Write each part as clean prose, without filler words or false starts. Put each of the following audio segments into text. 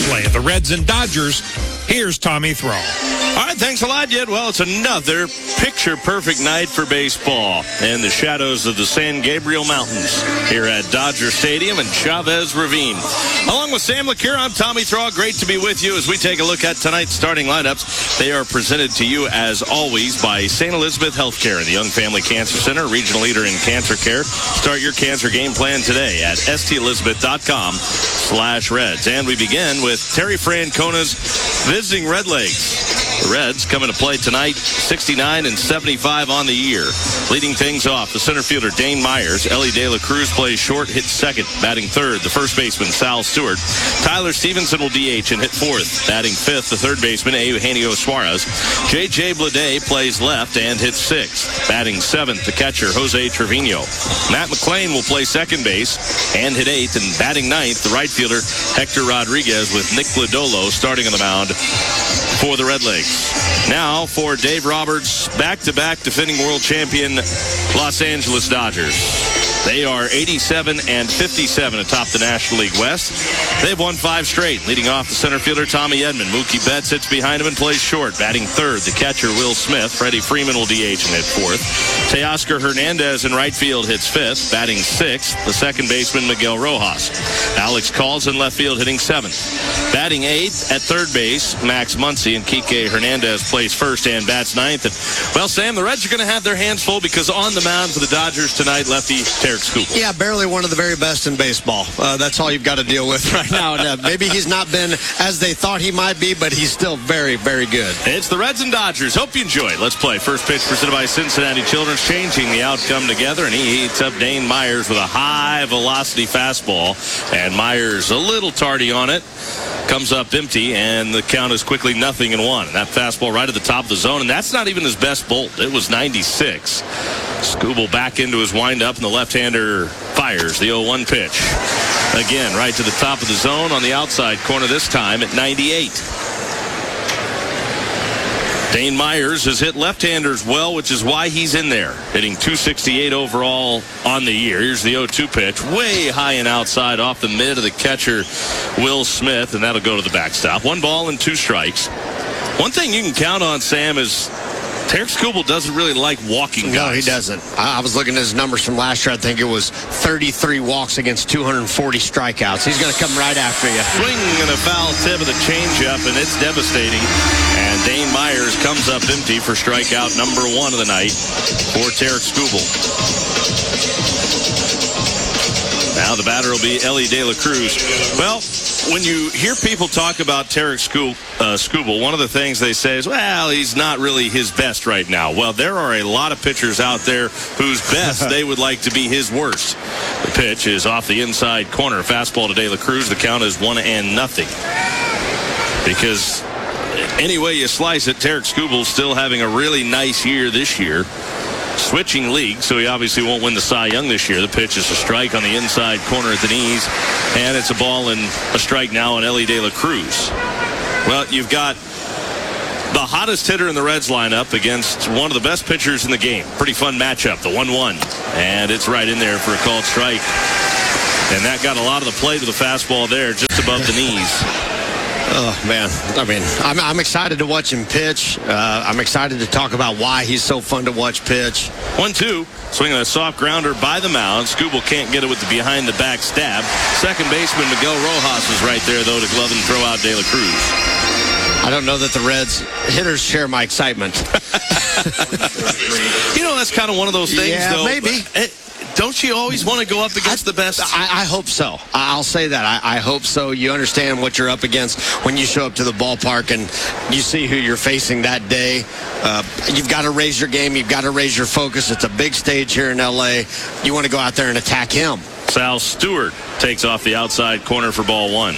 replay of the Reds and Dodgers. Here's Tommy Thrall. All right, thanks a lot, Jed. Well, it's another picture-perfect night for baseball in the shadows of the San Gabriel Mountains here at Dodger Stadium and Chavez Ravine. Along with Sam LaCure, I'm Tommy Thrall. Great to be with you as we take a look at tonight's starting lineups. They are presented to you, as always, by St. Elizabeth Healthcare and the Young Family Cancer Center, regional leader in cancer care. Start your cancer game plan today at stelizabeth.com/Reds. And we begin with Terry Francona's visiting Redlegs. The Reds coming to play tonight, 69 and 75 on the year. Leading things off, the center fielder Dane Myers. Ellie De La Cruz plays short, hits second, batting third. The first baseman, Sal Stewart. Tyler Stevenson will DH and hit fourth. Batting fifth, the third baseman, Eugenio Suarez. J.J. Bleday plays left and hits sixth. Batting seventh, the catcher, Jose Trevino. Matt McLean will play second base and hit eighth. And batting ninth, the right fielder, Hector Rodriguez, with Nick Lodolo starting on the mound for the Redlegs. Now for Dave Roberts, back-to-back defending world champion Los Angeles Dodgers. They are 87 and 57 atop the National League West. They've won 5 straight. Leading off the center fielder, Tommy Edman. Mookie Betts sits behind him and plays short. Batting third, the catcher, Will Smith. Freddie Freeman will DH and hit fourth. Teoscar Hernandez in right field hits fifth. Batting sixth, the second baseman, Miguel Rojas. Alex Calls in left field hitting seventh. Batting eighth at third base, Max Muncy, and Kike Hernandez plays first and bats ninth. And, well, Sam, the Reds are going to have their hands full because on the mound for the Dodgers tonight, lefty Tarik Skubal. Yeah, barely one of the very best in baseball. That's all you've got to deal with right now. And, maybe he's not been as they thought he might be, but he's still very, very good. It's the Reds and Dodgers. Hope you enjoy it. Let's play. First pitch presented by Cincinnati Children's, changing the outcome together, and he heats up Dane Myers with a high-velocity fastball. And Myers a little tardy on it. Comes up empty, and the count is quickly 0-1. That fastball right at the top of the zone, and that's not even his best bolt. It was 96. Skubal back into his windup, and the left-hander fires the 0-1 pitch. Again, right to the top of the zone on the outside corner this time at 98. Dane Myers has hit left-handers well, which is why he's in there. Hitting .268 overall on the year. Here's the 0-2 pitch. Way high and outside off the mid of the catcher, Will Smith, and that'll go to the backstop. 1 ball and 2 strikes. One thing you can count on, Sam, is Tarik Skubal doesn't really like walking guys. No, he doesn't. I was looking at his numbers from last year. I think it was 33 walks against 240 strikeouts. He's going to come right after you. Swing and a foul tip of the changeup, and it's devastating. And Dane Myers comes up empty for strikeout number 1 of the night for Tarik Skubal. Now the batter will be Ellie De La Cruz. Well, when you hear people talk about Tarik Skubal, one of the things they say is, well, he's not really his best right now. Well, there are a lot of pitchers out there whose best they would like to be his worst. The pitch is off the inside corner. Fastball to De La Cruz. The count is 1-0. Because any way you slice it, Tarik Skubal's still having a really nice year this year. Switching league, so he obviously won't win the Cy Young this year. The pitch is a strike on the inside corner at the knees, and it's a ball and a strike now on Ellie De La Cruz. Well, you've got the hottest hitter in the Reds lineup against one of the best pitchers in the game. Pretty fun matchup, the 1-1, and it's right in there for a called strike. And that got a lot of the play to the fastball there, just above the knees. Oh, man. I mean, I'm excited to watch him pitch. I'm excited to talk about why he's so fun to watch pitch. 1-2. Swinging a soft grounder by the mound. Skubal can't get it with the behind-the-back stab. Second baseman Miguel Rojas is right there, though, to glove and throw out De La Cruz. I don't know that the Reds hitters share my excitement. You know, that's kind of one of those things, yeah, though. Maybe. Don't you always want to go up against the best? I hope so. I'll say that. I hope so. You understand what you're up against when you show up to the ballpark and you see who you're facing that day. You've got to raise your game. You've got to raise your focus. It's a big stage here in L.A. You want to go out there and attack him. Sal Stewart takes off the outside corner for ball 1.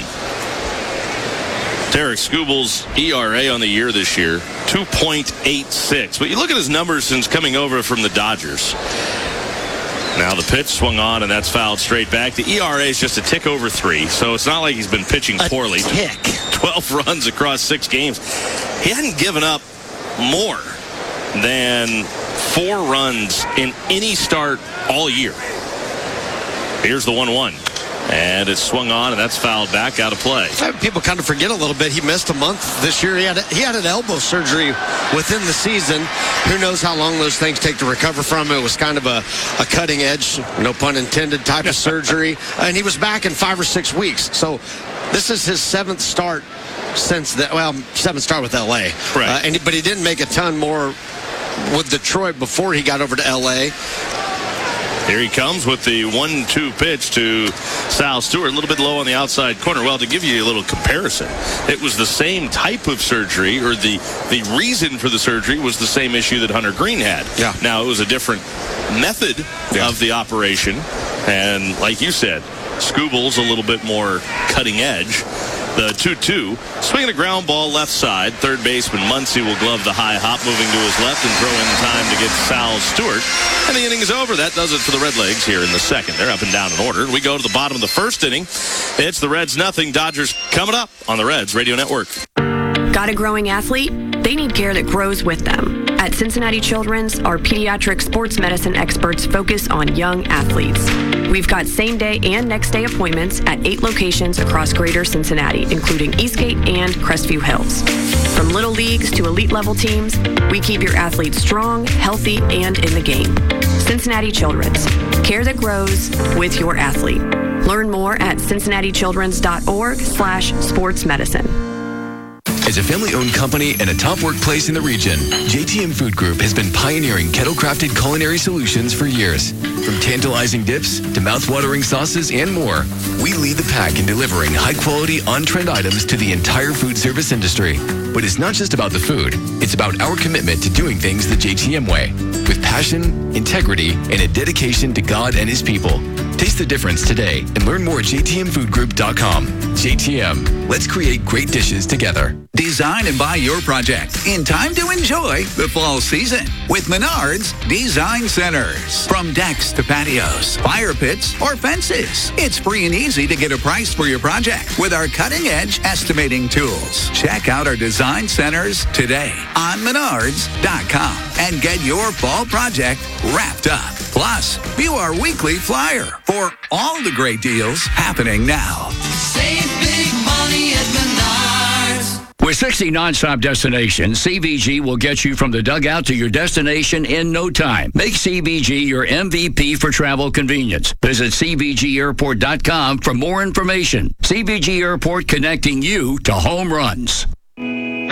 Tarik Skubal's ERA on the year this year, 2.86. But you look at his numbers since coming over from the Dodgers. Now the pitch swung on, and that's fouled straight back. The ERA is just a tick over 3, so it's not like he's been pitching poorly. A tick. 12 runs across 6 games. He hadn't given up more than 4 runs in any start all year. Here's the 1-1. And it's swung on, and that's fouled back out of play. People kind of forget a little bit. He missed a month this year. He had an elbow surgery within the season. Who knows how long those things take to recover from? It was kind of a cutting edge, no pun intended, type of surgery. And he was back in 5 or 6 weeks. So this is his 7th start since that. Well, 7th start with L.A. Right. But he didn't make a ton more with Detroit before he got over to L.A. Here he comes with the 1-2 pitch to Sal Stewart, a little bit low on the outside corner. Well, to give you a little comparison, it was the same type of surgery, or the reason for the surgery was the same issue that Hunter Green had. Yeah. Now, it was a different method of the operation, and like you said, Scooble's a little bit more cutting edge. The 2-2, swinging a ground ball left side. Third baseman Muncy will glove the high hop, moving to his left and throw in time to get Sal Stewart. And the inning is over. That does it for the Red Legs here in the second. They're up and down in order. We go to the bottom of the first inning. It's the Reds 0, Dodgers coming up on the Reds Radio Network. Got a growing athlete? They need care that grows with them. At Cincinnati Children's, our pediatric sports medicine experts focus on young athletes. We've got same-day and next-day appointments at 8 locations across greater Cincinnati, including Eastgate and Crestview Hills. From little leagues to elite-level teams, we keep your athletes strong, healthy, and in the game. Cincinnati Children's. Care that grows with your athlete. Learn more at cincinnatichildrens.org/sportsmedicine. As a family-owned company and a top workplace in the region, JTM Food Group has been pioneering kettle-crafted culinary solutions for years. From tantalizing dips to mouth-watering sauces and more, we lead the pack in delivering high-quality, on-trend items to the entire food service industry. But it's not just about the food. It's about our commitment to doing things the JTM way, with passion, integrity, and a dedication to God and His people. Taste the difference today and learn more at jtmfoodgroup.com. JTM, let's create great dishes together. Design and buy your project in time to enjoy the fall season with Menards Design Centers. From decks to patios, fire pits, or fences, it's free and easy to get a price for your project with our cutting-edge estimating tools. Check out our design centers today on Menards.com and get your fall project wrapped up. Plus, view our weekly flyer for all the great deals happening now. Save big money at Menards. With 60 nonstop destinations, CVG will get you from the dugout to your destination in no time. Make CVG your MVP for travel convenience. Visit CVGAirport.com for more information. CVG Airport, connecting you to home runs.